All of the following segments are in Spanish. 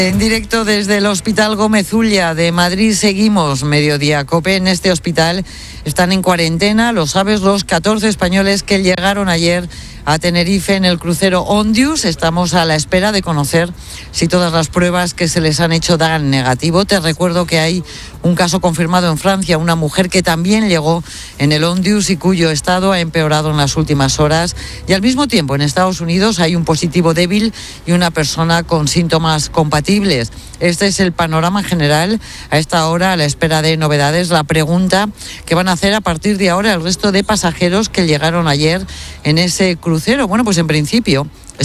En directo desde el Hospital Gómez Ulla de Madrid seguimos Mediodía Cope. En este hospital están en cuarentena, lo sabes, los 14 españoles que llegaron ayer a Tenerife en el crucero Ondius. Estamos a la espera de conocer si todas las pruebas que se les han hecho dan negativo. Te recuerdo que hay un caso confirmado en Francia, una mujer que también llegó en el Ondius y cuyo estado ha empeorado en las últimas horas. Y al mismo tiempo en Estados Unidos hay un positivo débil y una persona con síntomas compatibles. Este es el panorama general a esta hora, a la espera de novedades. La pregunta que van a hacer a partir de ahora el resto de pasajeros que llegaron ayer en ese crucero. Bueno, pues en principio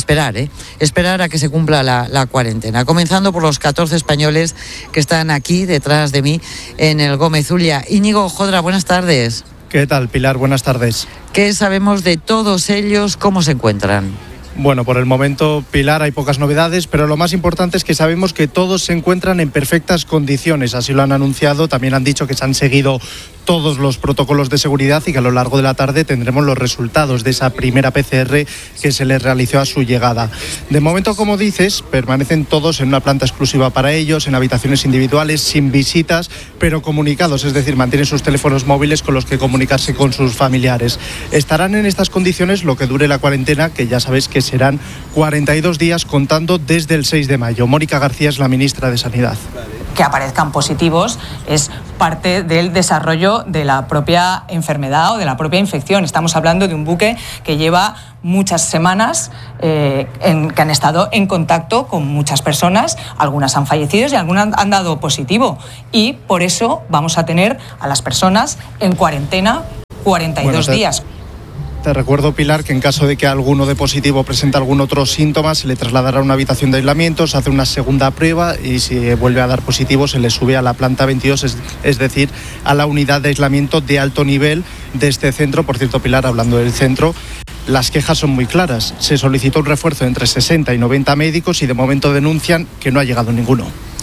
esperar a que se cumpla la cuarentena, comenzando por los 14 españoles que están aquí detrás de mí en el Gómez Ulla. Íñigo Jodra, buenas tardes. ¿Qué tal, Pilar? Buenas tardes. ¿Qué sabemos de todos ellos? ¿Cómo se encuentran? Bueno, por el momento, Pilar, hay pocas novedades, pero lo más importante es que sabemos que todos se encuentran en perfectas condiciones. Así lo han anunciado. También han dicho que se han seguido todos los protocolos de seguridad y que a lo largo de la tarde tendremos los resultados de esa primera PCR que se les realizó a su llegada. De momento, como dices, permanecen todos en una planta exclusiva para ellos, en habitaciones individuales, sin visitas, pero comunicados, es decir, mantienen sus teléfonos móviles con los que comunicarse con sus familiares. Estarán en estas condiciones lo que dure la cuarentena, que ya sabéis que serán 42 días contando desde el 6 de mayo. Mónica García es la ministra de Sanidad. Que aparezcan positivos es parte del desarrollo de la propia enfermedad o de la propia infección. Estamos hablando de un buque que lleva muchas semanas que han estado en contacto con muchas personas, algunas han fallecido y algunas han dado positivo. Y por eso vamos a tener a las personas en cuarentena 42 días. Te recuerdo, Pilar, que en caso de que alguno de positivo presente algún otro síntoma, se le trasladará a una habitación de aislamiento, se hace una segunda prueba y si vuelve a dar positivo se le sube a la planta 22, es decir, a la unidad de aislamiento de alto nivel de este centro. Por cierto, Pilar, hablando del centro, las quejas son muy claras. Se solicitó un refuerzo entre 60 y 90 médicos y de momento denuncian que no ha llegado ninguno.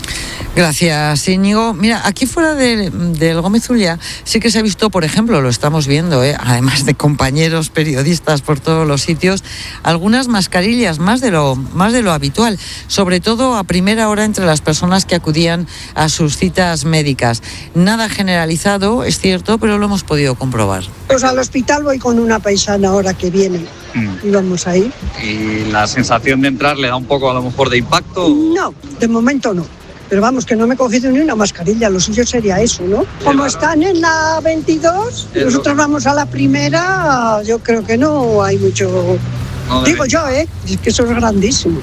Gracias, Íñigo. Mira, aquí fuera del Gómez Ulla sí que se ha visto, por ejemplo, lo estamos viendo, además de compañeros periodistas por todos los sitios, algunas mascarillas más de lo habitual, sobre todo a primera hora entre las personas que acudían a sus citas médicas. Nada generalizado, es cierto, pero lo hemos podido comprobar. Pues al hospital voy con una paisana ahora que viene. Y vamos ahí. ¿Y la sensación de entrar le da un poco a lo mejor de impacto? No, de momento no. Pero vamos, que no me he cogido ni una mascarilla, lo suyo sería eso, ¿no? Como están en la 22, nosotros vamos a la primera, yo creo que no hay mucho... Digo yo, es que eso es grandísimo.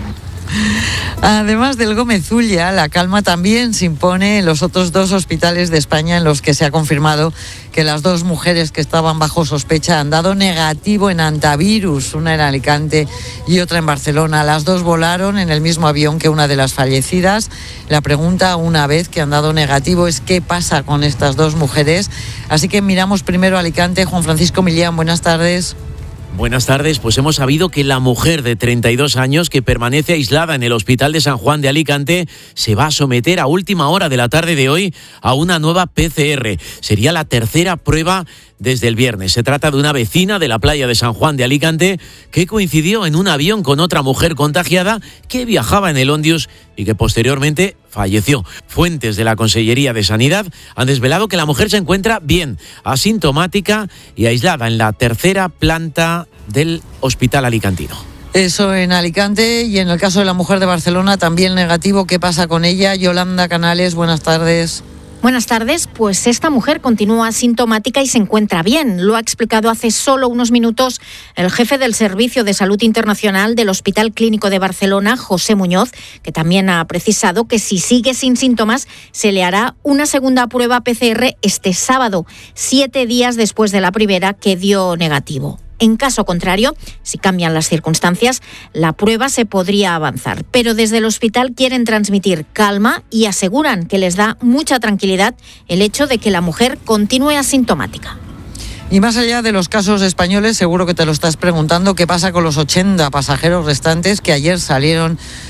Además del Gómez Ulla, la calma también se impone en los otros dos hospitales de España en los que se ha confirmado que las dos mujeres que estaban bajo sospecha han dado negativo en antivirus, una en Alicante y otra en Barcelona. Las dos volaron en el mismo avión que una de las fallecidas. La pregunta, una vez que han dado negativo, es qué pasa con estas dos mujeres. Así que miramos primero a Alicante. Juan Francisco Millán, buenas tardes. Buenas tardes, pues hemos sabido que la mujer de 32 años que permanece aislada en el Hospital de San Juan de Alicante se va a someter a última hora de la tarde de hoy a una nueva PCR. Sería la tercera prueba desde el viernes. Se trata de una vecina de la playa de San Juan de Alicante que coincidió en un avión con otra mujer contagiada que viajaba en el Ondius y que posteriormente falleció. Fuentes de la Consellería de Sanidad han desvelado que la mujer se encuentra bien, asintomática y aislada en la tercera planta del hospital alicantino. Eso en Alicante, y en el caso de la mujer de Barcelona también negativo. ¿Qué pasa con ella? Yolanda Canales, buenas tardes. Buenas tardes, pues esta mujer continúa asintomática y se encuentra bien. Lo ha explicado hace solo unos minutos el jefe del Servicio de Salud Internacional del Hospital Clínico de Barcelona, José Muñoz, que también ha precisado que si sigue sin síntomas se le hará una segunda prueba PCR este sábado, 7 días después de la primera que dio negativo. En caso contrario, si cambian las circunstancias, la prueba se podría avanzar. Pero desde el hospital quieren transmitir calma y aseguran que les da mucha tranquilidad el hecho de que la mujer continúe asintomática. Y más allá de los casos españoles, seguro que te lo estás preguntando, ¿qué pasa con los 80 pasajeros restantes que ayer salieron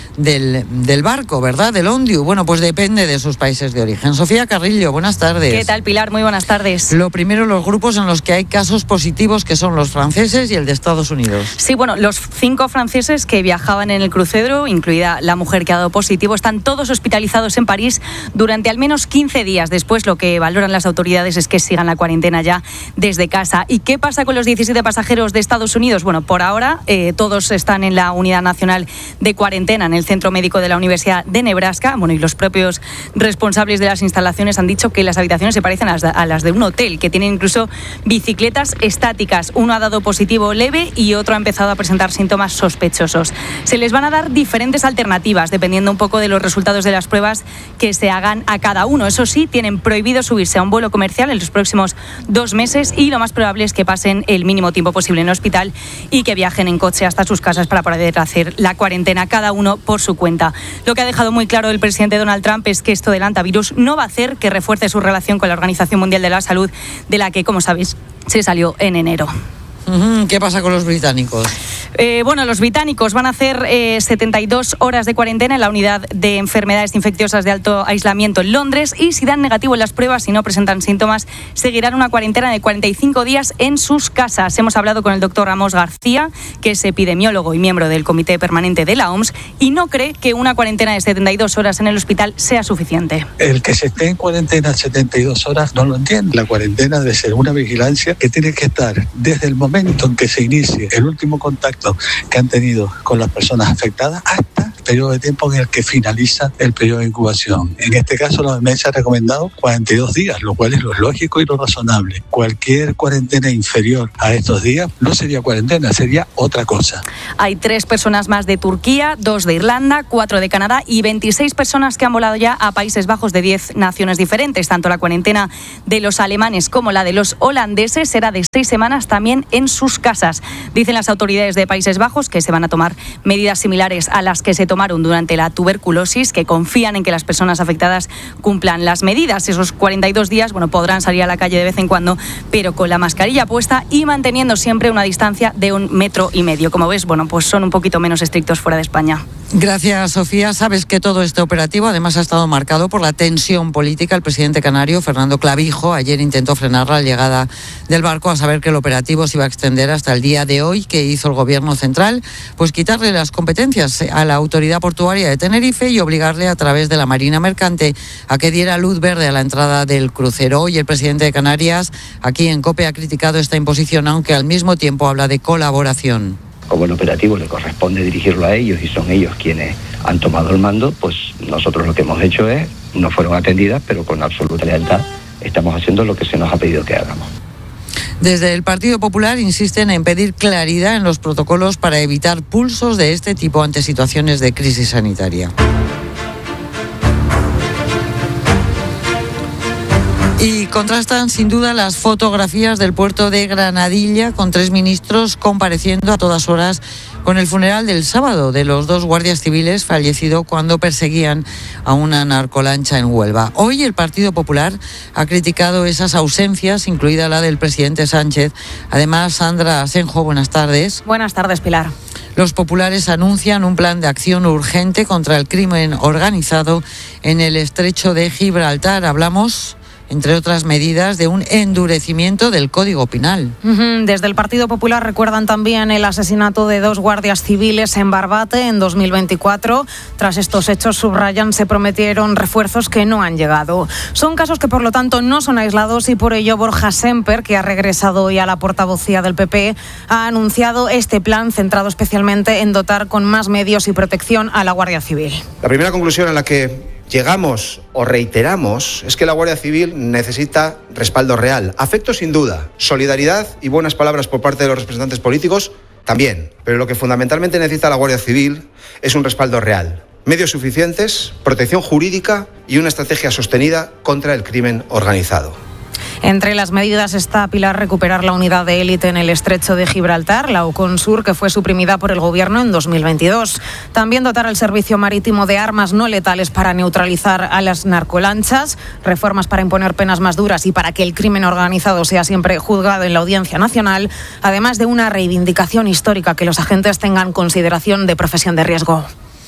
del barco, ¿verdad? Del Ondiu. Bueno, pues depende de sus países de origen. Sofía Carrillo, buenas tardes. ¿Qué tal, Pilar? Muy buenas tardes. Lo primero, los grupos en los que hay casos positivos, que son los franceses y el de Estados Unidos. Sí, bueno, los 5 franceses que viajaban en el crucero, incluida la mujer que ha dado positivo, están todos hospitalizados en París durante al menos 15 días. Después, lo que valoran las autoridades es que sigan la cuarentena ya desde casa. ¿Y qué pasa con los 17 pasajeros de Estados Unidos? Bueno, por ahora todos están en la Unidad Nacional de Cuarentena, en el Centro Médico de la Universidad de Nebraska. Bueno, y los propios responsables de las instalaciones han dicho que las habitaciones se parecen a las de un hotel, que tienen incluso bicicletas estáticas. Uno ha dado positivo leve y otro ha empezado a presentar síntomas sospechosos. Se les van a dar diferentes alternativas, dependiendo un poco de los resultados de las pruebas que se hagan a cada uno. Eso sí, tienen prohibido subirse a un vuelo comercial en los próximos 2 meses y lo más probable es que pasen el mínimo tiempo posible en el hospital y que viajen en coche hasta sus casas para poder hacer la cuarentena, cada uno por su cuenta. Lo que ha dejado muy claro el presidente Donald Trump es que esto del antivirus no va a hacer que refuerce su relación con la Organización Mundial de la Salud, de la que, como sabéis, se salió en enero. ¿Qué pasa con los británicos? Bueno, los británicos van a hacer 72 horas de cuarentena en la unidad de enfermedades infecciosas de alto aislamiento en Londres y si dan negativo en las pruebas y no presentan síntomas, seguirán una cuarentena de 45 días en sus casas. Hemos hablado con el doctor Amos García, que es epidemiólogo y miembro del Comité Permanente de la OMS, y no cree que una cuarentena de 72 horas en el hospital sea suficiente. El que se esté en cuarentena 72 horas no lo entiende. La cuarentena debe ser una vigilancia que tiene que estar desde el momento en que se inicie el último contacto que han tenido con las personas afectadas hasta el periodo de tiempo en el que finaliza el periodo de incubación. En este caso, la OMS ha recomendado 42 días, lo cual es lo lógico y lo razonable. Cualquier cuarentena inferior a estos días no sería cuarentena, sería otra cosa. Hay 3 personas más de Turquía, 2 de Irlanda, 4 de Canadá y 26 personas que han volado ya a Países Bajos de 10 naciones diferentes. Tanto la cuarentena de los alemanes como la de los holandeses será de 6 semanas también en sus casas. Dicen las autoridades de Países Bajos que se van a tomar medidas similares a las que se tomaron durante la tuberculosis, que confían en que las personas afectadas cumplan las medidas. Esos 42 días, bueno, podrán salir a la calle de vez en cuando, pero con la mascarilla puesta y manteniendo siempre una distancia de 1,5 metros. Como ves, bueno, pues son un poquito menos estrictos fuera de España. Gracias, Sofía. Sabes que todo este operativo además ha estado marcado por la tensión política. El presidente canario, Fernando Clavijo, ayer intentó frenar la llegada del barco, a saber que el operativo se iba a extender hasta el día de hoy. Que hizo el gobierno central? Pues quitarle las competencias a la autoridad portuaria de Tenerife y obligarle a través de la Marina Mercante a que diera luz verde a la entrada del crucero. Hoy el presidente de Canarias, aquí en COPE, ha criticado esta imposición, aunque al mismo tiempo habla de colaboración. Como el operativo le corresponde dirigirlo a ellos y son ellos quienes han tomado el mando, pues nosotros lo que hemos hecho es, no fueron atendidas, pero con absoluta lealtad estamos haciendo lo que se nos ha pedido que hagamos. Desde el Partido Popular insisten en pedir claridad en los protocolos para evitar pulsos de este tipo ante situaciones de crisis sanitaria. Y contrastan sin duda las fotografías del puerto de Granadilla con 3 ministros compareciendo a todas horas con el funeral del sábado de los 2 guardias civiles fallecidos cuando perseguían a una narcolancha en Huelva. Hoy el Partido Popular ha criticado esas ausencias, incluida la del presidente Sánchez. Además, Sandra Asenjo, buenas tardes. Buenas tardes, Pilar. Los populares anuncian un plan de acción urgente contra el crimen organizado en el estrecho de Gibraltar. Hablamos, entre otras medidas, de un endurecimiento del Código Penal. Desde el Partido Popular recuerdan también el asesinato de 2 guardias civiles en Barbate en 2024. Tras estos hechos, subrayan, se prometieron refuerzos que no han llegado. Son casos que, por lo tanto, no son aislados y por ello Borja Semper, que ha regresado hoy a la portavocía del PP, ha anunciado este plan centrado especialmente en dotar con más medios y protección a la Guardia Civil. La primera conclusión a la que llegamos o reiteramos es que la Guardia Civil necesita respaldo real, afecto sin duda, solidaridad y buenas palabras por parte de los representantes políticos también, pero lo que fundamentalmente necesita la Guardia Civil es un respaldo real, medios suficientes, protección jurídica y una estrategia sostenida contra el crimen organizado. Entre las medidas está, Pilar, recuperar la unidad de élite en el estrecho de Gibraltar, la UCONSUR, que fue suprimida por el Gobierno en 2022. También dotar al servicio marítimo de armas no letales para neutralizar a las narcolanchas, reformas para imponer penas más duras y para que el crimen organizado sea siempre juzgado en la Audiencia Nacional, además de una reivindicación histórica, que los agentes tengan consideración de profesión de riesgo.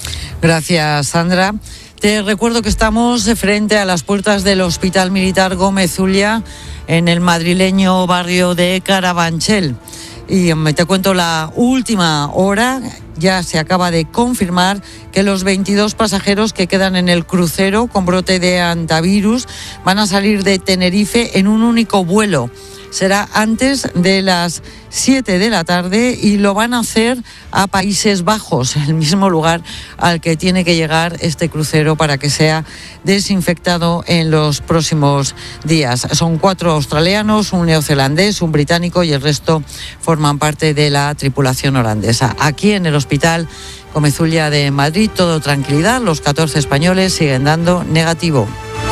Gracias, Sandra. Te recuerdo que estamos frente a las puertas del Hospital Militar Gómez Ulla, en el madrileño barrio de Carabanchel. Y te cuento la última hora. Ya se acaba de confirmar que los 22 pasajeros que quedan en el crucero con brote de hantavirus van a salir de Tenerife en un único vuelo. Será antes de las 7 de la tarde y lo van a hacer a Países Bajos, el mismo lugar al que tiene que llegar este crucero para que sea desinfectado en los próximos días. Son 4 australianos, un neozelandés, un británico y el resto forman parte de la tripulación holandesa. Aquí en el Hospital Gómez Ulla de Madrid, todo tranquilidad, los 14 españoles siguen dando negativo.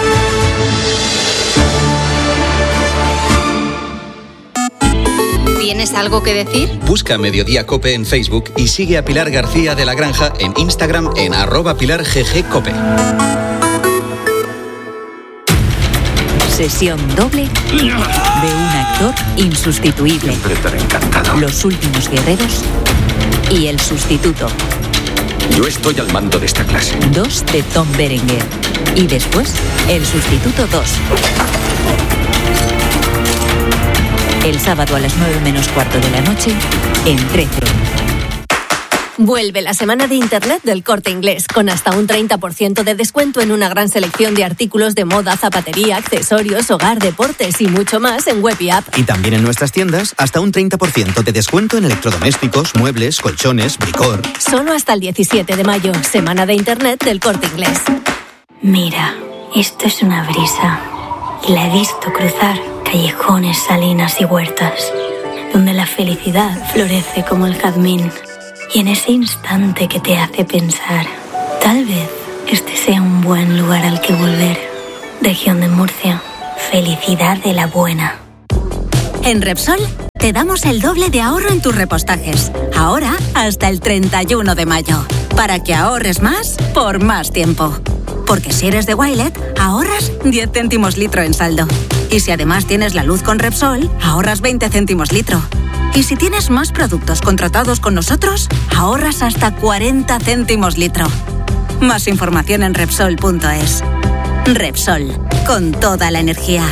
¿Tienes algo que decir? Busca Mediodía Cope en Facebook y sigue a Pilar García de la Granja en Instagram en @PilarGGCope. Sesión doble de un actor insustituible. Los últimos guerreros y el sustituto. Yo estoy al mando de esta clase. 2 de Tom Berenger. Y después, el sustituto 2. El sábado a las 9:15 de la noche, en 13. Vuelve la semana de Internet del Corte Inglés, con hasta un 30% de descuento en una gran selección de artículos de moda, zapatería, accesorios, hogar, deportes y mucho más en web y app. Y también en nuestras tiendas, hasta un 30% de descuento en electrodomésticos, muebles, colchones, bricor. Solo hasta el 17 de mayo, semana de Internet del Corte Inglés. Mira, esto es una brisa. Y la he visto cruzar callejones, salinas y huertas, donde la felicidad florece como el jazmín. Y en ese instante que te hace pensar, tal vez este sea un buen lugar al que volver. Región de Murcia, felicidad de la buena. En Repsol te damos el doble de ahorro en tus repostajes. Ahora hasta el 31 de mayo. Para que ahorres más por más tiempo. Porque si eres de Wilet, ahorras 10 céntimos litro en saldo. Y si además tienes la luz con Repsol, ahorras 20 céntimos litro. Y si tienes más productos contratados con nosotros, ahorras hasta 40 céntimos litro. Más información en Repsol.es. Repsol, con toda la energía.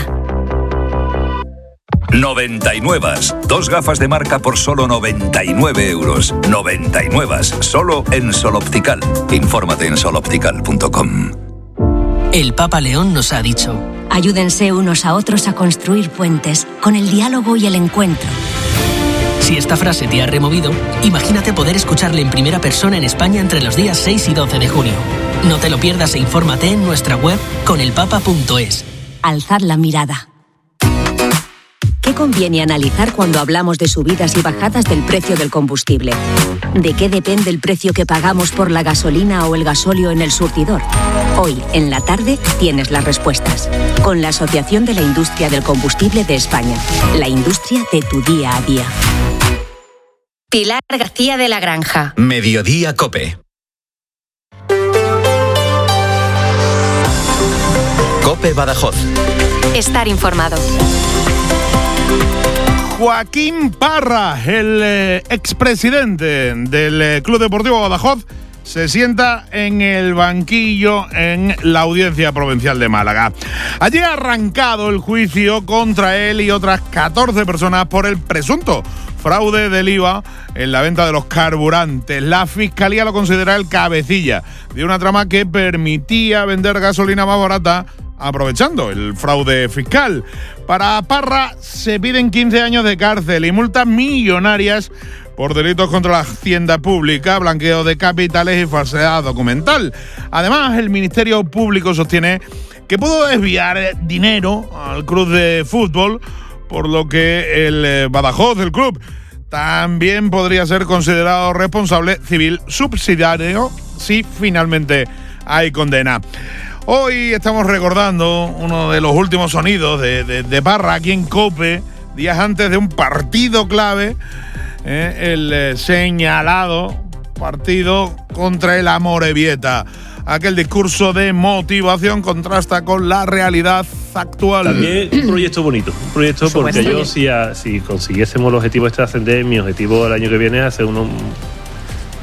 99. 2 gafas de marca por solo 99 euros. 99. Solo en Sol Optical. Infórmate en soloptical.com. El Papa León nos ha dicho: ayúdense unos a otros a construir puentes con el diálogo y el encuentro. Si esta frase te ha removido, imagínate poder escucharle en primera persona en España entre los días 6 y 12 de junio. No te lo pierdas e infórmate en nuestra web conelpapa.es. Alzad la mirada. ¿Qué conviene analizar cuando hablamos de subidas y bajadas del precio del combustible? ¿De qué depende el precio que pagamos por la gasolina o el gasóleo en el surtidor? Hoy, en la tarde, tienes las respuestas. Con la Asociación de la Industria del Combustible de España. La industria de tu día a día. Pilar García de la Granja. Mediodía Cope. Cope Badajoz. Estar informado. Joaquín Parra, el expresidente del Club Deportivo Badajoz, se sienta en el banquillo en la Audiencia Provincial de Málaga. Allí ha arrancado el juicio contra él y otras 14 personas por el presunto fraude del IVA en la venta de los carburantes. La Fiscalía lo considera el cabecilla de una trama que permitía vender gasolina más barata aprovechando el fraude fiscal. Para Parra se piden 15 años de cárcel y multas millonarias por delitos contra la hacienda pública, blanqueo de capitales y falsedad documental. Además, el Ministerio Público sostiene que pudo desviar dinero al club de fútbol, por lo que el Badajoz del club también podría ser considerado responsable civil subsidiario si finalmente hay condena. Hoy estamos recordando uno de los últimos sonidos de Parra aquí en COPE, días antes de un partido clave, el señalado partido contra el Amorebieta. Aquel discurso de motivación contrasta con la realidad actual. También un proyecto bonito, un proyecto porque yo si consiguiésemos el objetivo de ascender, mi objetivo el año que viene es hacer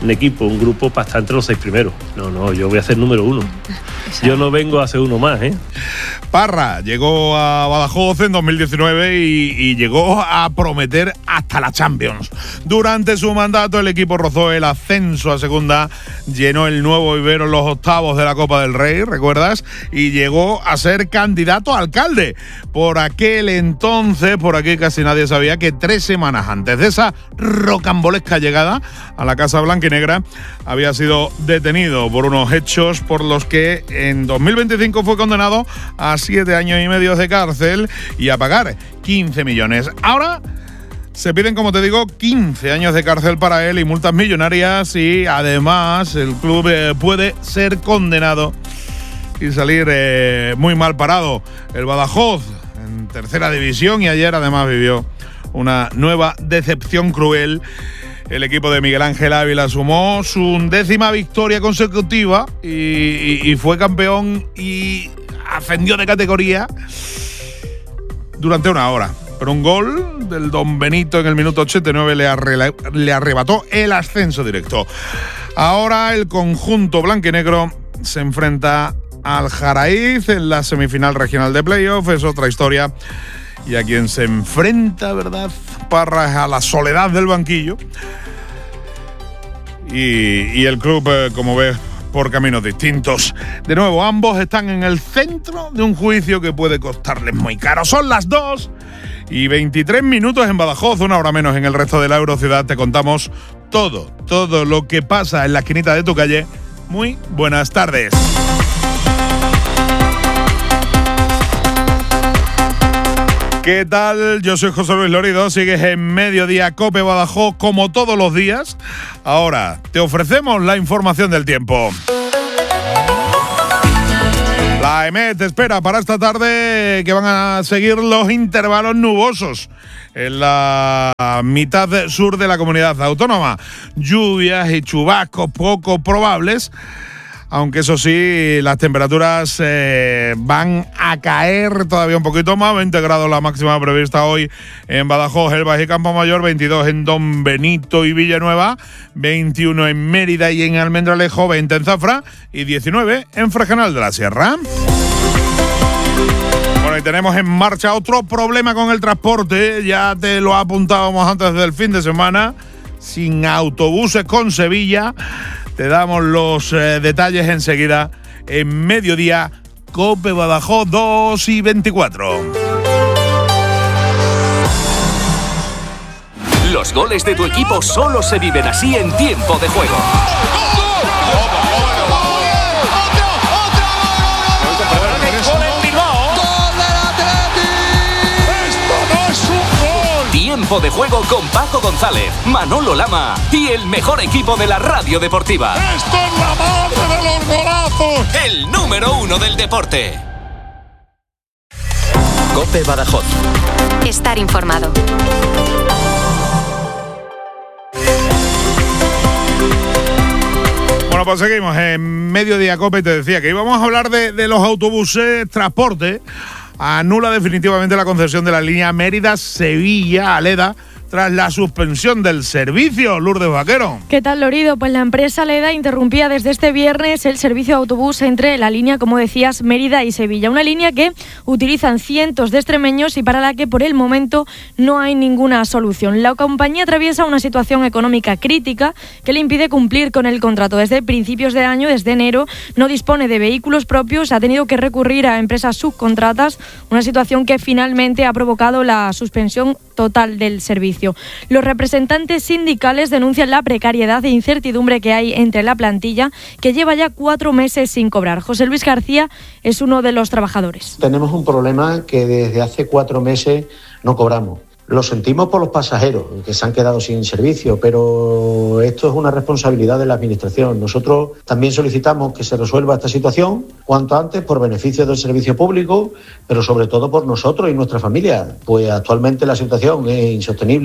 un equipo, un grupo para estar entre los 6 primeros. No, yo voy a ser número 1. Yo no vengo a hacer uno más, ¿eh? Parra llegó a Badajoz en 2019 y llegó a prometer hasta la Champions. Durante su mandato el equipo rozó el ascenso a segunda, llenó el nuevo vivero en los octavos de la Copa del Rey, ¿recuerdas? Y llegó a ser candidato a alcalde. Por aquel entonces, por aquí casi nadie sabía que 3 semanas antes de esa rocambolesca llegada a la Casa Blanquinegra había sido detenido por unos hechos por los que en 2025 fue condenado a 7 años y medio de cárcel y a pagar 15 millones. Ahora se piden, como te digo, 15 años de cárcel para él y multas millonarias, y además el club puede ser condenado y salir muy mal parado. El Badajoz en tercera división, y ayer además vivió una nueva decepción cruel. El equipo de Miguel Ángel Ávila sumó su 10ª victoria consecutiva y fue campeón y ascendió de categoría durante una hora. Pero un gol del Don Benito en el minuto 89 le arrebató el ascenso directo. Ahora el conjunto blanquinegro se enfrenta al Jaraíz en la semifinal regional de playoff. Es otra historia. Y a quien se enfrenta, ¿verdad, Parra? Es a la soledad del banquillo. Y el club, como ves, por caminos distintos. De nuevo, ambos están en el centro de un juicio que puede costarles muy caro. Son las 2:23 en Badajoz, 1 hora menos en el resto de la Eurociudad. Te contamos todo lo que pasa en la esquinita de tu calle. Muy buenas tardes. ¿Qué tal? Yo soy José Luis Lorido, sigues en Mediodía Cope Badajoz como todos los días. Ahora te ofrecemos la información del tiempo. La EMET espera para esta tarde que van a seguir los intervalos nubosos en la mitad sur de la comunidad autónoma. Lluvias y chubascos poco probables, aunque eso sí, las temperaturas van a caer todavía un poquito más. 20 grados la máxima prevista hoy en Badajoz, Elvas y Campomayor, 22 en Don Benito y Villanueva, 21 en Mérida y en Almendralejo, 20 en Zafra y 19 en Fregenal de la Sierra. Bueno, y tenemos en marcha otro problema con el transporte. Ya te lo apuntábamos antes del fin de semana. Sin autobuses con Sevilla. Te damos los detalles enseguida en Mediodía Cope Badajoz 2:24. Los goles de tu equipo solo se viven así en tiempo de juego. Tiempo de juego con Paco González, Manolo Lama y el mejor equipo de la radio deportiva. ¡Esto es la madre de los golazos! El número 1 del deporte. Cope Badajoz. Estar informado. Bueno, pues seguimos en Mediodía Cope. Te decía que íbamos a hablar de los autobuses, transporte. Anula definitivamente la concesión de la línea Mérida-Sevilla-Aleda tras la suspensión del servicio. Lourdes Vaquero. ¿Qué tal, Lorido? Pues la empresa Aleda interrumpía desde este viernes el servicio de autobús entre la línea, como decías, Mérida y Sevilla. Una línea que utilizan cientos de extremeños y para la que por el momento no hay ninguna solución. La compañía atraviesa una situación económica crítica que le impide cumplir con el contrato. Desde principios de año, desde enero, no dispone de vehículos propios, ha tenido que recurrir a empresas subcontratas, una situación que finalmente ha provocado la suspensión total del servicio. Los representantes sindicales denuncian la precariedad e incertidumbre que hay entre la plantilla, que lleva ya 4 meses sin cobrar. José Luis García es uno de los trabajadores. Tenemos un problema que desde hace 4 meses no cobramos. Lo sentimos por los pasajeros que se han quedado sin servicio, pero esto es una responsabilidad de la Administración. Nosotros también solicitamos que se resuelva esta situación cuanto antes por beneficio del servicio público, pero sobre todo por nosotros y nuestra familia, pues actualmente la situación es insostenible.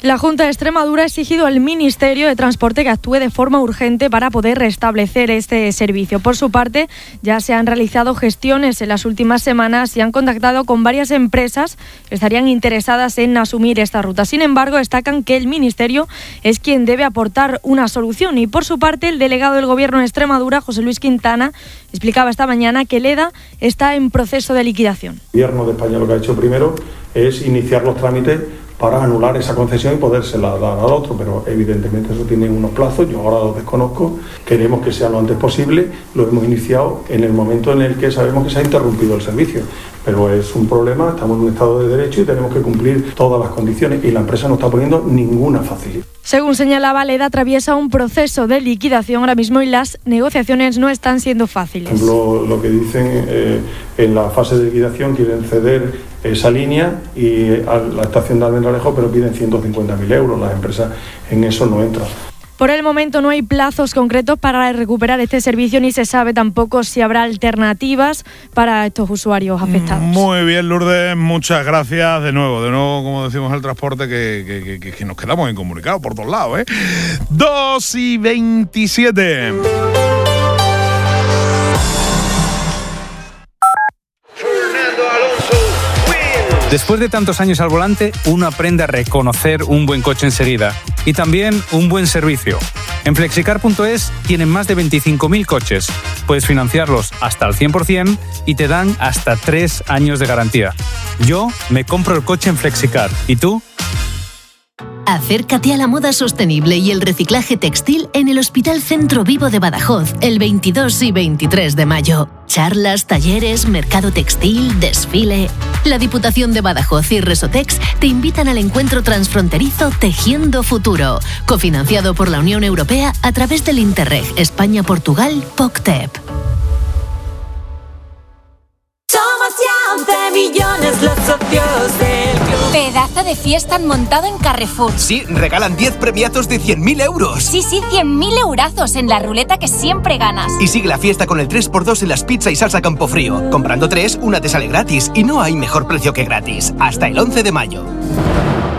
La Junta de Extremadura ha exigido al Ministerio de Transporte que actúe de forma urgente para poder restablecer este servicio. Por su parte, ya se han realizado gestiones en las últimas semanas y han contactado con varias empresas que estarían interesadas en asumir esta ruta. Sin embargo, destacan que el Ministerio es quien debe aportar una solución. Y por su parte, el delegado del Gobierno de Extremadura, José Luis Quintana, explicaba esta mañana que Leda está en proceso de liquidación. El Gobierno de España lo que ha hecho primero es iniciar los trámites para anular esa concesión y podérsela dar al otro, pero evidentemente eso tiene unos plazos, yo ahora los desconozco, queremos que sea lo antes posible, lo hemos iniciado en el momento en el que sabemos que se ha interrumpido el servicio, pero es un problema, estamos en un estado de derecho y tenemos que cumplir todas las condiciones y la empresa no está poniendo ninguna facilidad. Según señalaba, Leda atraviesa un proceso de liquidación ahora mismo y las negociaciones no están siendo fáciles. Por ejemplo, lo que dicen en la fase de liquidación quieren ceder esa línea y a la estación de Almendralejo, pero piden 150.000 euros. Las empresas en eso no entran. Por el momento no hay plazos concretos para recuperar este servicio ni se sabe tampoco si habrá alternativas para estos usuarios afectados. Muy bien, Lourdes, muchas gracias. De nuevo, como decimos el transporte, que nos quedamos incomunicados por todos lados, 2:27. Después de tantos años al volante, uno aprende a reconocer un buen coche enseguida y también un buen servicio. En Flexicar.es tienen más de 25.000 coches. Puedes financiarlos hasta el 100% y te dan hasta 3 años de garantía. Yo me compro el coche en Flexicar. ¿Y tú? Acércate a la moda sostenible y el reciclaje textil en el Hospital Centro Vivo de Badajoz el 22 y 23 de mayo. Charlas, talleres, mercado textil, desfile. La Diputación de Badajoz y Resotex te invitan al encuentro transfronterizo Tejiendo Futuro, cofinanciado por la Unión Europea a través del Interreg España-Portugal POCTEP. Somos ya 11 millones los socios del club. Pedazo de fiesta han montado en Carrefour. Sí, regalan 10 premiados de 100.000 euros. Sí, 100.000 eurazos en la ruleta que siempre ganas. Y sigue la fiesta con el 3x2 en las pizza y salsa Campofrío. Comprando 3, una te sale gratis. Y no hay mejor precio que gratis. Hasta el 11 de mayo.